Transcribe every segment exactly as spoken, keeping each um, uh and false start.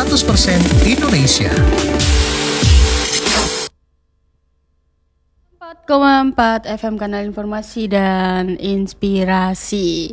seratus persen Indonesia. empat koma empat F M Kanal Informasi dan Inspirasi.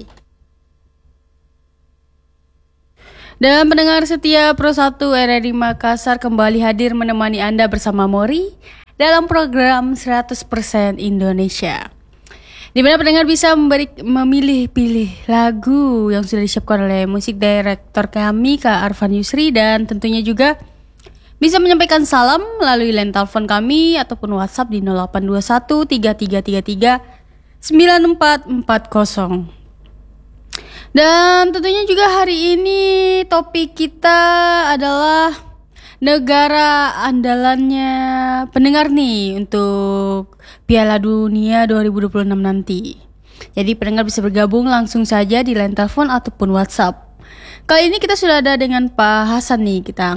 Dan pendengar setia Pro satu R R I Makassar kembali hadir menemani Anda bersama Mori dalam program seratus persen Indonesia, di mana pendengar bisa memberi, memilih-pilih lagu yang sudah disiapkan oleh musik director kami Kak Arfan Yusri, dan tentunya juga bisa menyampaikan salam melalui line telepon kami ataupun WhatsApp di nol delapan dua satu tiga tiga tiga tiga sembilan empat empat nol. Dan tentunya juga hari ini topik kita adalah negara andalannya pendengar nih untuk Piala Dunia dua ribu dua puluh enam nanti. Jadi pendengar bisa bergabung langsung saja di line telepon ataupun WhatsApp. Kali ini kita sudah ada dengan Pak Hasan nih, kita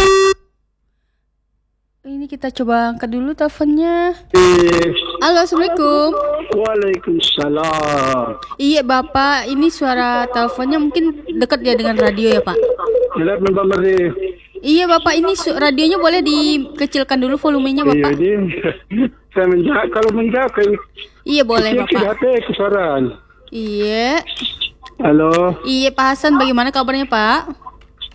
Ini kita coba angkat dulu teleponnya. Halo, Assalamualaikum. Waalaikumsalam. Iya Bapak, ini suara teleponnya mungkin dekat ya dengan radio ya Pak? Jelas Mbak Mari. Iya Bapak, ini su- radionya boleh dikecilkan dulu volumenya Bapak? Iya, saya menjaga, kalau menjaga. Iya boleh Bapak. H P kesuaraan. Iya. Halo. Iya Pak Hasan, bagaimana kabarnya Pak?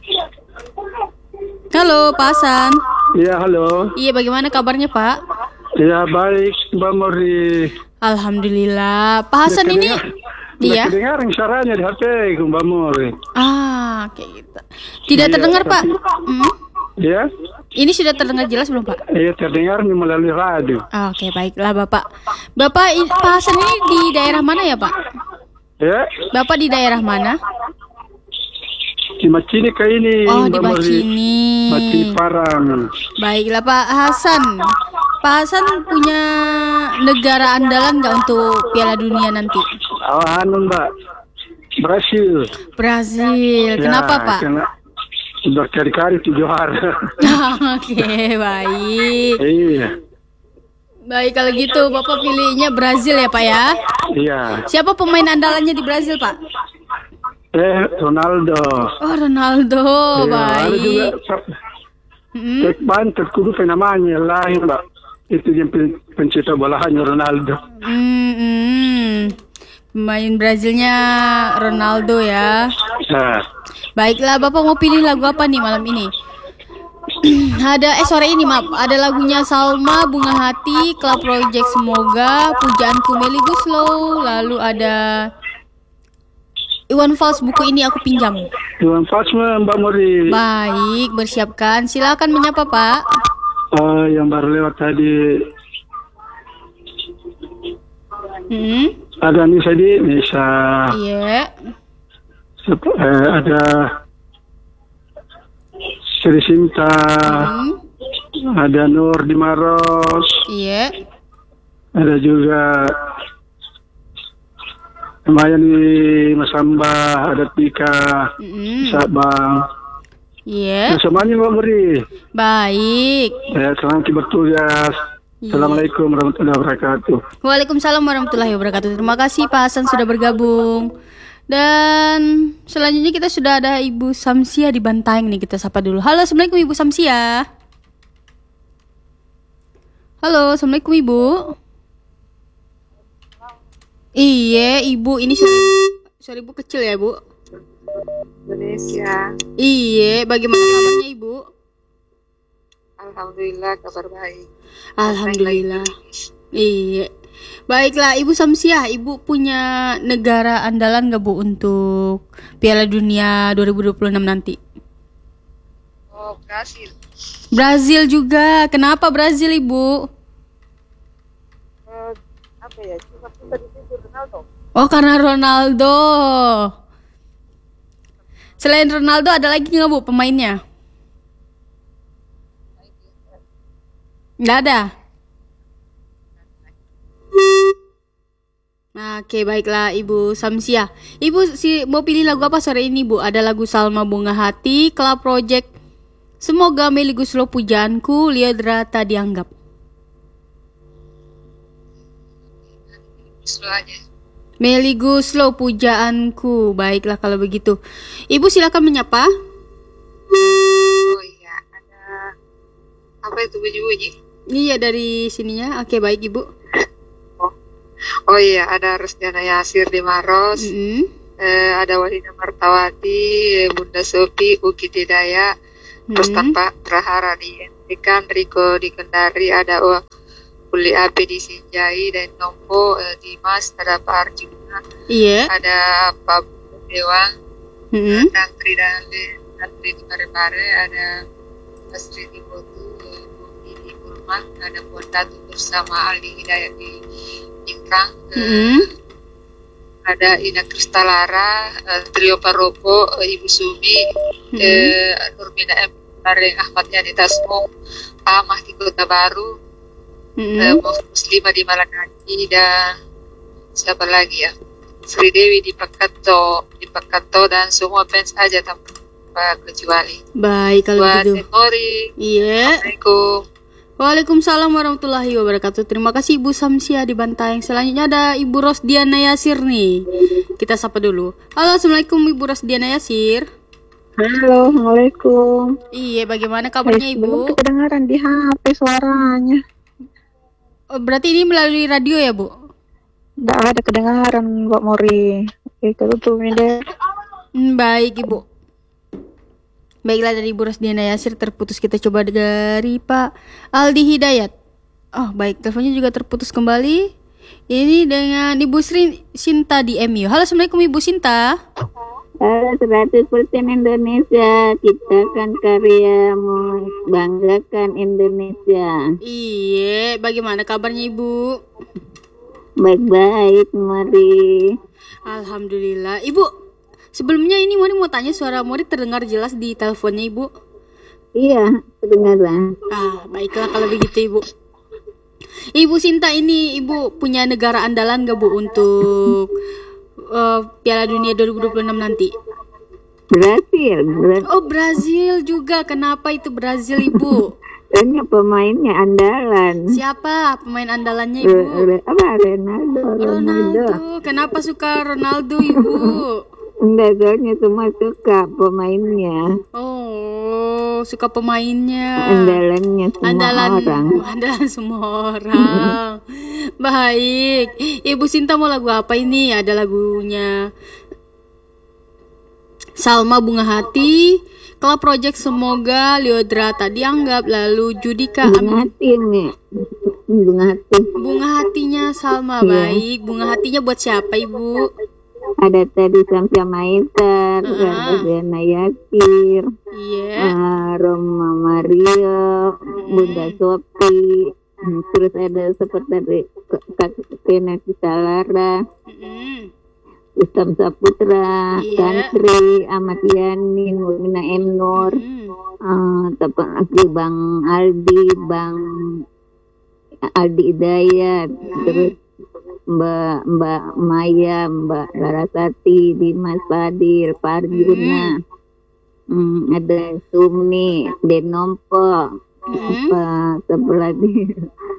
Halo Pak Hasan. Iya, halo. Iya, bagaimana kabarnya Pak? Iya, baik Mbak Mori. Alhamdulillah. Pak Hasan ini iya. Dengar suaranya di H P Mbak Mori. Ah, kayak gitu. Tidak Iya, terdengar tapi- Pak? Hmm? Iya? Ini sudah terdengar jelas belum Pak? Iya, terdengar melalui radio. Ah, Oke, baiklah Bapak. Bapak, i- Pak Hasan ini di daerah mana ya Pak? Ya, Bapak di daerah mana? di Macini kayak ini. Oh, di Mbak Mori. Macini. Macini Parang. Baiklah Pak Hasan. Pak Hasan punya negara andalan nggak untuk Piala Dunia nanti? Oh, anu Mbak. Brasil. Brazil. Kenapa Pak? Karena berkali-kali tujuh hari. Oke, baik. Iya. Baik, kalau gitu Bapak pilihnya Brazil ya Pak ya? Iya. Siapa pemain andalannya di Brazil Pak? Eh, Ronaldo. Oh, Ronaldo. Iya, ada juga Baik. Mm-mm. Cek bantet kudu namanya lain Mbak. Itu yang pen- pencetak bolahannya Ronaldo. Mm-mm. Pemain Brazilnya Ronaldo ya. Nah, Baiklah, Bapak mau pilih lagu apa nih malam ini? Ada eh sore ini maaf, ada lagunya Salma, Bunga Hati, Club Project Semoga, Pujaanku Melly Guslow, lalu ada Iwan Fals, Buku Ini Aku Pinjam. Iwan Fasma Mbak Mori. Baik, bersiapkan. Silakan menyapa Pak. Oh, yang baru lewat tadi Hmm. ada nih tadi bisa Iya. sep- eh, ada Sri Sinta, Hmm. ada Nur di Maros, Iya. ada juga lumayan di Masamba, ada Tika, Mm-mm. Sabang. Iya. Nah, semuanya Mbak Mori. Baik. Ya, selamat bertugas. Iya. Assalamualaikum warahmatullahi wabarakatuh. Waalaikumsalam warahmatullahi wabarakatuh. Terima kasih Pak Hasan sudah bergabung. Dan selanjutnya kita sudah ada Ibu Samsia di Bantaeng nih, kita sapa dulu. Halo, Assalamualaikum Ibu Samsia. Halo, Assalamualaikum Ibu. Iya, Ibu, ini suara, suara Ibu kecil ya, Bu? Indonesia. Iya, bagaimana kabarnya Ibu? Alhamdulillah kabar baik. Alhamdulillah. Iya. Baiklah, Ibu Samsiah, Ibu punya negara andalan gak Bu untuk Piala Dunia dua ribu dua puluh enam nanti? Oh, Brasil. Brazil juga. Kenapa Brazil, Ibu? Eh, apa ya? Cuma kita di situ Ronaldo. Oh, karena Ronaldo. Selain Ronaldo ada lagi nggak Bu pemainnya? Nggak ada. Nah, oke, baiklah Ibu Samsia. Ibu si mau pilih lagu apa sore ini Bu? Ada lagu Salma Bunga Hati, Club Project Semoga, Melly Guslow Pujaanku, Liodra Tak Dianggap. Slow aja. Melly Guslow Pujaanku. Baiklah kalau begitu. Ibu silakan menyapa. apa itu bunyi-bunyi? Iya dari sininya. Oke baik Ibu. Oh, oh iya, ada Rusdiana Yasir di Maros. Mm-hmm. Eh, ada Walida Martawati, Bunda Sopi, Uki Didaya, terus Mm-hmm. tanpa Prahara di Entikan, Riko di Kendari, ada oh, Uli Ape di Sinjai, dan Nompo, eh, Dimas, ada Pak Arjuna, Iya. ada Pak Dewang, Mm-hmm. Tantri Dale, Tantri di Pare-Pare, ada Astri di Botu, eh, Boki di Burma, ada Puan Datu bersama Aldi Hidayat di Ingkrang, eh, Mm-hmm. ada Ina Kristalara, uh, Trio Paropo, uh, Ibu Sumi, Mhm. uh, Nurmina M. Bareng, Ahmad Yani Tasmo, Amah di Kota Baru, Mm-hmm. uh, Muslimah di Malakati, dan siapa lagi ya? Sri Dewi di Pakato, di Pakato, dan semua fans aja tanpa kecuali. Baik kalau Buat begitu. Tekori, Iya. Assalamualaikum. Waalaikumsalam warahmatullahi wabarakatuh. Terima kasih Ibu Samsia di Bantaeng. Selanjutnya ada Ibu Rosdiana Yasir nih. Kita sapa dulu. Halo, Assalamualaikum Ibu Rosdiana Yasir. Halo, Assalamualaikum. Iya, bagaimana kabarnya Eh, belum Ibu? kedengaran di H P suaranya. Oh, berarti ini melalui radio ya Bu? Nggak ada kedengaran, Mbak Mori. Oke, tutup ini deh. Hmm, baik Ibu. Baiklah dari Ibu Rosdiana Yasir terputus, kita coba dari Pak Aldi Hidayat. Oh baik, teleponnya juga terputus kembali. Ini dengan Ibu Sri Sinta di M U. Halo, Assalamualaikum Ibu Sinta. Halo, seratus persen Indonesia, kita kan karya membanggakan Indonesia. Iya, bagaimana kabarnya Ibu? Baik-baik, Mari. Alhamdulillah. Ibu, sebelumnya ini Mori mau tanya, suara Mori terdengar jelas di teleponnya Ibu? Iya, kedengaran. Ah, baiklah kalau begitu Ibu. Ibu Sinta, ini Ibu punya negara andalan gak Bu untuk uh, Piala Dunia dua ribu dua puluh enam nanti? Brasil, Bra- Oh, Brazil juga. Kenapa itu Brazil Ibu? Soalnya pemainnya andalan. Siapa pemain andalannya Re- Ibu? Re- apa Ronaldo, Ronaldo. Ronaldo. Kenapa suka Ronaldo Ibu? Enggak, soalnya semua suka pemainnya. Oh, suka pemainnya. Andalannya semua Andalan orang. andalan semua orang. Baik. Ibu Sinta mau lagu apa ini? Ada lagunya Salma Bunga Hati, Club Project Semoga, Liodra Tak Dianggap, lalu Judika Bunga Amin. hati nih. Bunga hati. Bunga hatinya Salma. Iya. Baik. Bunga hatinya buat siapa Ibu? Ada tadi Samsia Maitar, Ah. Rosdiana Yasir, Iya. ah, Roma Mario, Bunda Sopi, hmm, terus ada seperti Kak Kena Kisalara, Mm-mm. Ustam Saputra, Iya. Tantri, Ahmad Yani, Murmina M. Nur, Mm. ah, tepat lagi Bang Aldi, Bang Aldi Hidayat, terus Mbak Mbak Maya, Mbak Larasati, Dimas Fadir, Parjuna, hmm, ada Sumni, Denompo, Mm. apa apa lagi,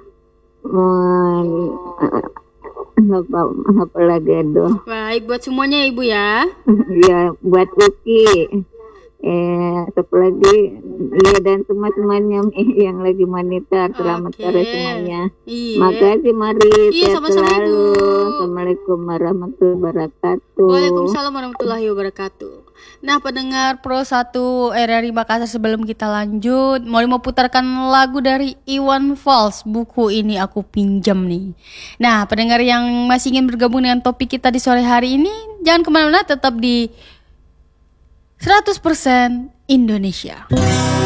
Hmm, apa apa lagi aduh, Baik, buat semuanya ya Ibu ya. ya buat Uki, eh apa lagi, ya dan teman-temannya yang lagi monitor, selamat Oke. sore semuanya. Iya. Makasih Mari, Iya, sehat sama-sama, selalu. Ibu. Assalamualaikum warahmatullahi wabarakatuh. Waalaikumsalam warahmatullahi wabarakatuh. Nah, pendengar Pro satu R R I Makassar, sebelum kita lanjut, mau mau putarkan lagu dari Iwan Fals, Buku Ini Aku Pinjam nih. Nah, pendengar yang masih ingin bergabung dengan topik kita di sore hari ini, jangan kemana-mana, tetap di seratus persen Indonesia.